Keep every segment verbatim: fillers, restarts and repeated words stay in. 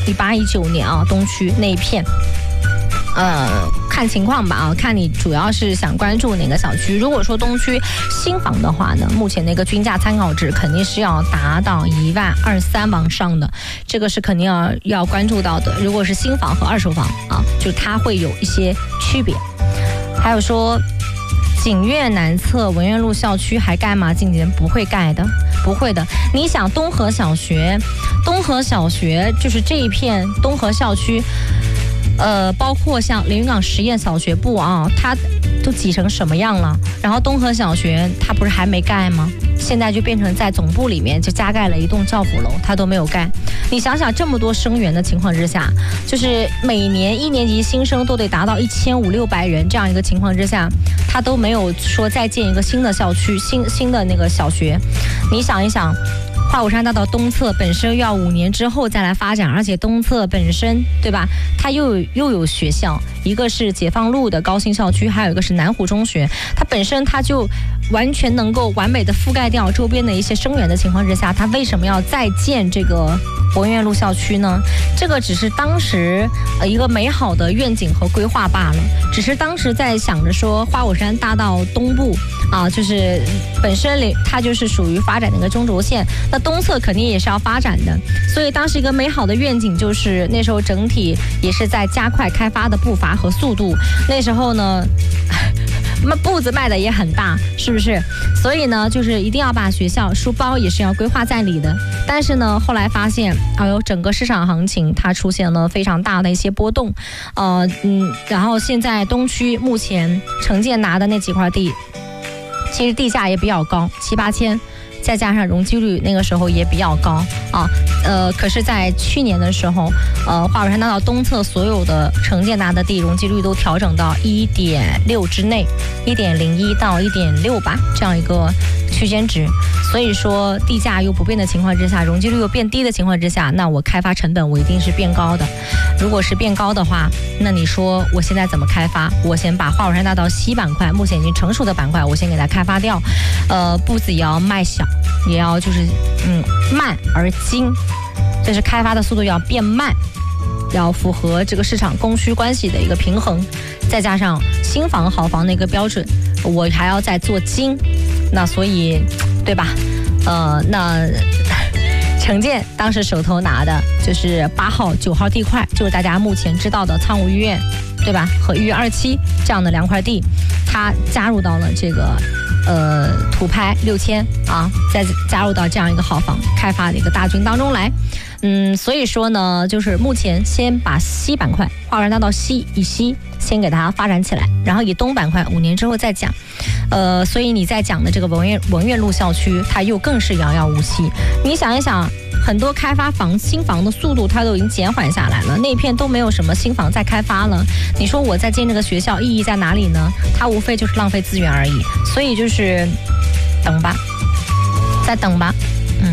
一八一九年啊，东区那一片。呃，看情况吧啊，看你主要是想关注哪个小区。如果说东区新房的话呢，目前那个均价参考值肯定是要达到一万二三往上的，这个是肯定要要关注到的。如果是新房和二手房啊，就它会有一些区别。还有说，景苑南侧文苑路校区还盖吗？今年不会盖的，不会的。你想东河小学，东河小学就是这一片东河校区。呃，包括像连云港实验小学部啊，它都挤成什么样了？然后东河小学它不是还没盖吗？现在就变成在总部里面就加盖了一栋教辅楼，它都没有盖。你想想，这么多生源的情况之下，就是每年一年级新生都得达到一千五六百人这样一个情况之下，它都没有说再建一个新的校区、新新的那个小学。你想一想。花果山大道东侧本身要五年之后再来发展，而且东侧本身对吧，它又有又有学校，一个是解放路的高新校区，还有一个是南湖中学，它本身它就完全能够完美的覆盖掉周边的一些生源的情况之下，它为什么要再建这个文苑路校区呢？这个只是当时呃一个美好的愿景和规划罢了，只是当时在想着说花果山大道东部啊，就是本身它就是属于发展的一个中轴线，那东侧肯定也是要发展的，所以当时一个美好的愿景就是那时候整体也是在加快开发的步伐和速度。那时候呢那步子迈的也很大，是不是？所以呢，就是一定要把学校书包也是要规划在里的。但是呢，后来发现，哎呦，整个市场行情它出现了非常大的一些波动，呃嗯，然后现在东区目前城建拿的那几块地，其实地价也比较高，七八千。再加上容积率那个时候也比较高啊，呃，可是，在去年的时候，呃，花果山大道东侧所有的城建拿的地容积率都调整到一点六之内，一点零一到一点六吧，这样一个区间值。所以说，地价又不变的情况之下，容积率又变低的情况之下，那我开发成本我一定是变高的。如果是变高的话，那你说我现在怎么开发？我先把花果山大道西板块目前已经成熟的板块，我先给它开发掉，呃，步子也要迈小。也要就是嗯慢而精，就是开发的速度要变慢，要符合这个市场供需关系的一个平衡，再加上新房好房的一个标准，我还要再做精，那所以对吧？呃，那城建当时手头拿的就是八号、九号地块，就是大家目前知道的苍梧御苑，对吧？和御苑二期这样的两块地，它加入到了这个。呃，土拍六千啊，再加入到这样一个好房开发的一个大军当中来，嗯，所以说呢，就是目前先把西板块花果山大道西以西先给它发展起来，然后以东板块五年之后再讲，呃，所以你在讲的这个文苑文苑路校区，它又更是遥遥无期。你想一想。很多开发房新房的速度它都已经减缓下来了，那片都没有什么新房在开发了。你说我在建这个学校意义在哪里呢？它无非就是浪费资源而已。所以就是等吧，再等吧，嗯。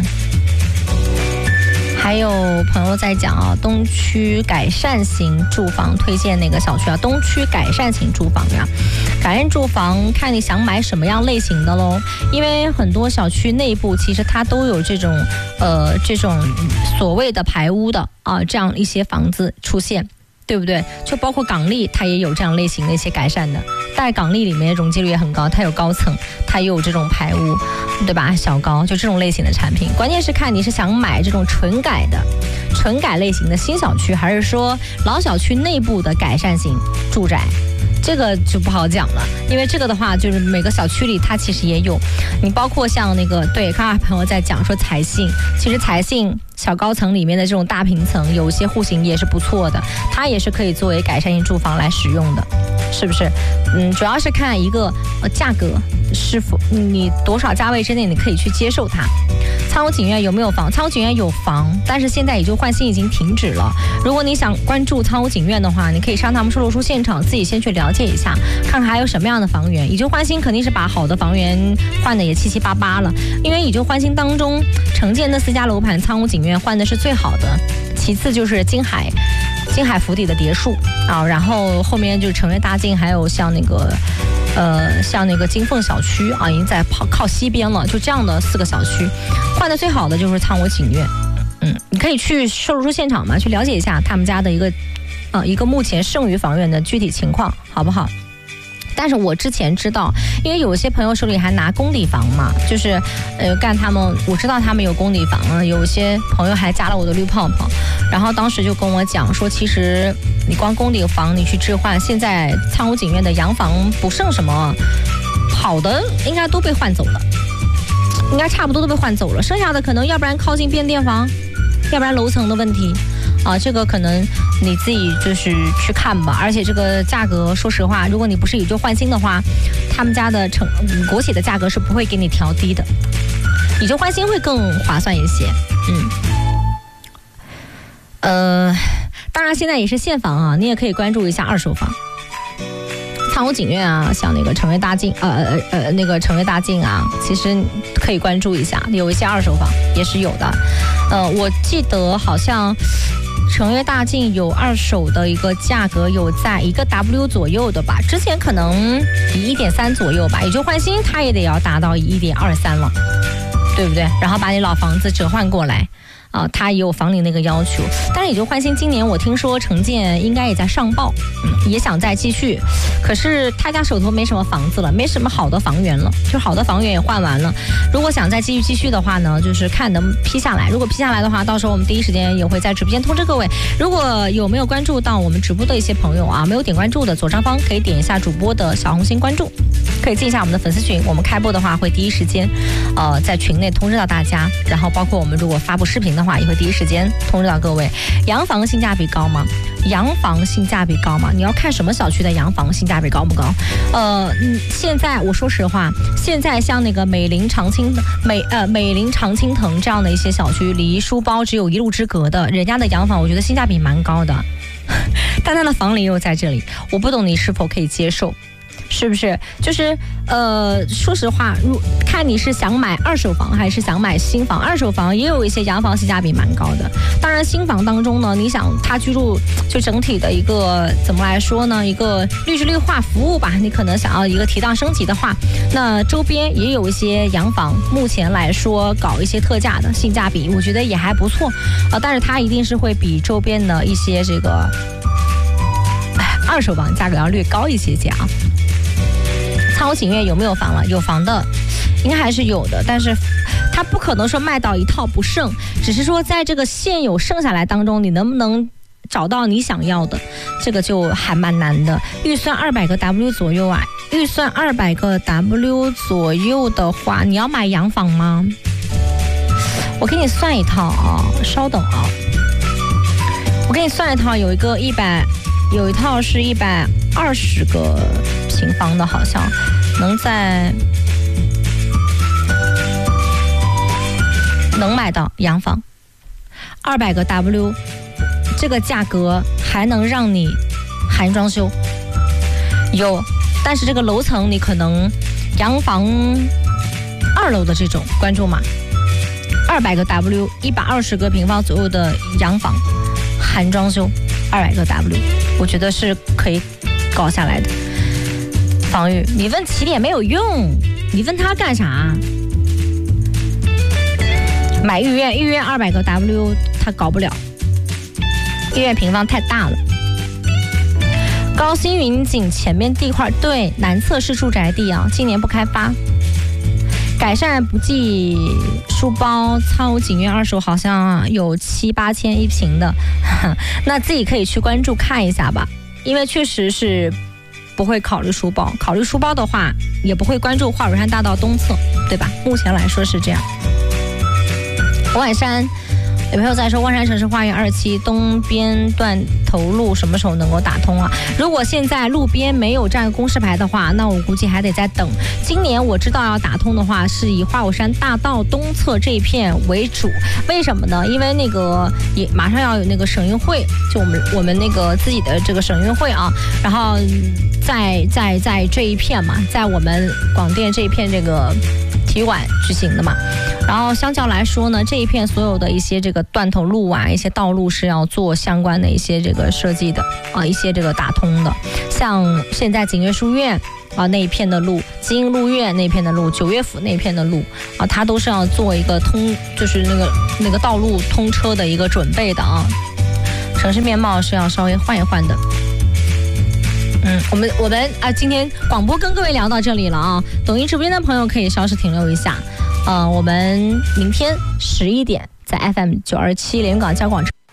还有朋友在讲啊，东区改善型住房推荐哪个小区啊？东区改善型住房呀，改善住房看你想买什么样类型的喽。因为很多小区内部其实它都有这种呃这种所谓的排污的啊这样一些房子出现。对不对？就包括港丽，它也有这样类型的一些改善的，但港丽里面容积率也很高，它有高层，它也有这种排污，对吧？小高就这种类型的产品，关键是看你是想买这种纯改的、纯改类型的新小区，还是说老小区内部的改善型住宅。这个就不好讲了，因为这个的话就是每个小区里它其实也有，你包括像那个对，刚才朋友在讲说财信，其实财信小高层里面的这种大平层，有一些户型也是不错的，它也是可以作为改善性住房来使用的，是不是？嗯，主要是看一个呃价格是否你多少价位之内你可以去接受它。苍梧景苑有没有房？苍梧景苑有房，但是现在以旧换新已经停止了。如果你想关注苍梧景苑的话，你可以上他们售楼处现场，自己先去了解一下，看看还有什么样的房源。以旧换新肯定是把好的房源换的也七七八八了，因为以旧换新当中承建那四家楼盘，苍梧景苑换的是最好的，其次就是金海。金海府邸的别墅啊，然后后面就是成悦大境，还有像那个，呃，像那个金凤小区啊，已经在靠靠西边了，就这样的四个小区，换的最好的就是苍梧景苑。 嗯，你可以去售楼处现场嘛，去了解一下他们家的一个呃一个目前剩余房源的具体情况，好不好？但是我之前知道，因为有些朋友手里还拿公抵房嘛，就是呃干他们，我知道他们有公抵房啊，有些朋友还加了我的绿泡泡，然后当时就跟我讲说，其实你光公抵房你去置换，现在苍梧景苑的洋房不剩什么好的，应该都被换走了，应该差不多都被换走了，剩下的可能要不然靠近变电房，要不然楼层的问题。啊，这个可能你自己就是去看吧，而且这个价格，说实话，如果你不是以旧换新的话，他们家的成国企的价格是不会给你调低的，以旧换新会更划算一些。嗯，呃，当然现在也是现房啊，你也可以关注一下二手房。苍梧景苑啊，像那个成悦大境，呃呃呃，那个成悦大境啊，其实可以关注一下，有一些二手房也是有的。呃，我记得好像成悦大境有二手的一个价格有在一个 W 左右的吧，之前可能以一点三左右吧，也就换新它也得要达到一点二三了，对不对？然后把你老房子折换过来。啊，它也有房龄那个要求，但是也就换新今年我听说城建应该也在上报，嗯，也想再继续，可是他家手头没什么房子了，没什么好的房源了，就好的房源也换完了。如果想再继续继续的话呢，就是看能批下来。如果批下来的话，到时候我们第一时间也会在直播间通知各位。如果有没有关注到我们直播的一些朋友啊，没有点关注的，左上方可以点一下主播的小红心关注，可以进一下我们的粉丝群。我们开播的话会第一时间，呃，在群内通知到大家。然后包括我们如果发布视频的话，也会第一时间通知到各位。洋房性价比高吗？洋房性价比高吗？你要看什么小区的洋房性价比高不高？呃，嗯，现在我说实话，现在像那个美林长青美呃美林常青藤这样的一些小区，离书包只有一路之隔的，人家的洋房，我觉得性价比蛮高的，但它的房龄又在这里，我不懂你是否可以接受。是不是？就是呃，说实话，如看你是想买二手房还是想买新房。二手房也有一些洋房性价比蛮高的。当然，新房当中呢，你想它居住就整体的一个怎么来说呢？一个绿质绿化服务吧，你可能想要一个提档升级的话，那周边也有一些洋房，目前来说搞一些特价的，性价比我觉得也还不错啊、呃。但是它一定是会比周边的一些这个二手房价格要略高一些些啊。苍梧景苑有没有房了？有房的，应该还是有的，但是它不可能说卖到一套不剩，只是说在这个现有剩下来当中，你能不能找到你想要的，这个就还蛮难的。预算二百个 W 左右啊，预算二百个 W 左右的话，你要买洋房吗？我给你算一套啊，稍等啊，我给你算一套，有一个一百，有一套是一百二十个平方的，好像能在能买到洋房，二百个 W， 这个价格还能让你含装修，有，但是这个楼层你可能洋房二楼的这种，关注吗？二百个 W， 一百二十个平方左右的洋房，含装修，二百个 W， 我觉得是可以搞下来的。方玉，你问起点没有用，你问他干啥？买御苑，御苑二百个 W 他搞不了，御苑平方太大了。高新云景前面地块，对，南侧是住宅地啊，今年不开发。改善不计书包，苍梧景苑二手好像有七八千一平的，那自己可以去关注看一下吧，因为确实是不会考虑书包，考虑书包的话也不会关注华蕊山大道东侧，对吧？目前来说是这样。万山有朋友在说万山城市花园二期东边段头路什么时候能够打通啊？如果现在路边没有站公示牌的话，那我估计还得再等。今年我知道要打通的话，是以花果山大道东侧这一片为主。为什么呢？因为那个也马上要有那个省运会，就我们我们那个自己的这个省运会啊，然后在在在这一片嘛，在我们广电这一片这个体育馆举行的嘛。然后相较来说呢，这一片所有的一些这个断头路啊，一些道路是要做相关的一些这个设计的啊，一些这个打通的。像现在景悦书院啊那一片的路，金鹿苑那片的路，九岳府那片的路啊，它都是要做一个通，就是那个那个道路通车的一个准备的啊。城市面貌是要稍微换一换的。嗯，我们我们啊，今天广播跟各位聊到这里了啊。抖音直播间的朋友可以稍事停留一下。嗯、呃，我们明天十一点在 F M 九二七连云港交广。